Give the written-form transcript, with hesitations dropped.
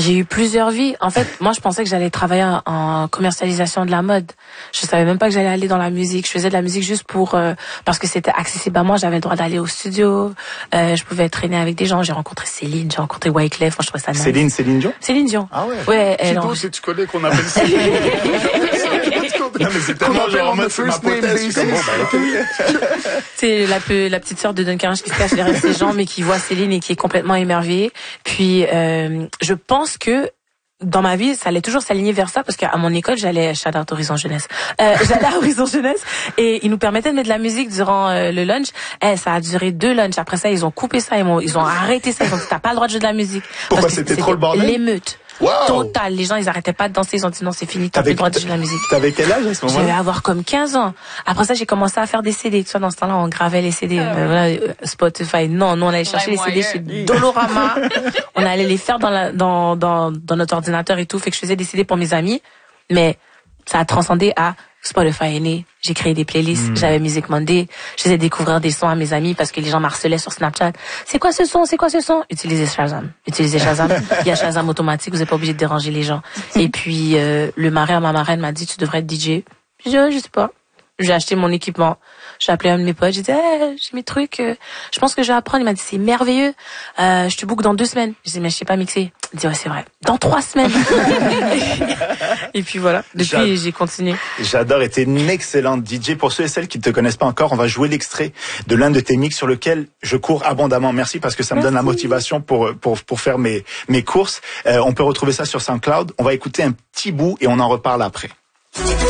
J'ai eu plusieurs vies. En fait, moi, je pensais que j'allais travailler en commercialisation de la mode. Je savais même pas que j'allais aller dans la musique. Je faisais de la musique juste parce que c'était accessible à moi. J'avais le droit d'aller au studio. Je pouvais traîner avec des gens. J'ai rencontré Céline, j'ai rencontré Wyclef. Moi, je trouvais ça nice. Céline Dion? Céline Dion. Ah ouais. Ouais, Si tu connais qu'on appelle Céline. Non, mais c'est tellement genre en mode c'est ma potasse, je suis comme bon, c'est la petite sœur de Duncan qui se cache derrière ces gens, mais qui voit Céline et qui est complètement émerveillée. Puis, je pense que dans ma vie, ça allait toujours s'aligner vers ça parce qu'à mon école, j'allais shout out Horizon Jeunesse. J'allais à Horizon Jeunesse et ils nous permettaient de mettre de la musique durant le lunch. Ça a duré 2 lunchs. Après ça, ils ont coupé ça, ils ont arrêté ça. Ils ont dit t'as pas le droit de jouer de la musique. Pourquoi? Parce que C'était trop le bordel? L'émeute. Wow. Total. Les gens, ils arrêtaient pas de danser. Ils ont dit non, c'est fini. T'as plus le droit de jouer de la musique. T'avais quel âge à ce moment-là? Je devais avoir comme 15 ans. Après ça, j'ai commencé à faire des CD. Tu vois, dans ce temps-là, on gravait les CD. Spotify. Non, nous, on allait chercher les CD chez Dolorama. On allait les faire dans notre ordinateur et tout. Fait que je faisais des CD pour mes amis. Mais ça a transcendé à Spotify est né. J'ai créé des playlists. J'avais Music Monday. Je faisais découvrir des sons à mes amis parce que les gens m'harcelaient sur Snapchat. C'est quoi ce son? C'est quoi ce son? Utilisez Shazam. Il y a Shazam automatique. Vous n'êtes pas obligé de déranger les gens. Et puis, le marin à ma marraine m'a dit, tu devrais être DJ. J'ai dit, je sais pas. J'ai acheté mon équipement. J'ai appelé un de mes potes. J'ai dit, j'ai mes trucs. Je pense que je vais apprendre. Il m'a dit, c'est merveilleux. Je te book dans 2 semaines. J'ai dit, mais je sais pas mixer. Il dit, ouais, c'est vrai. Dans 3 semaines. Et puis voilà. Depuis, j'ai continué. J'adore. Et t'es une excellente DJ. Pour ceux et celles qui ne te connaissent pas encore, on va jouer l'extrait de l'un de tes mix sur lequel je cours abondamment. Merci parce que ça me donne la motivation pour faire mes courses. On peut retrouver ça sur SoundCloud. On va écouter un petit bout et on en reparle après.